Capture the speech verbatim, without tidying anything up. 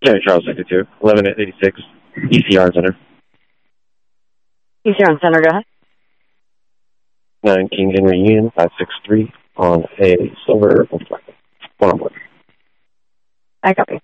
Yeah, Charles sixty-two, eleven at eighty-six, E C R Center. E C R on Center, go ahead. nine King Henry Union, five six three on a silver one on one. I copy.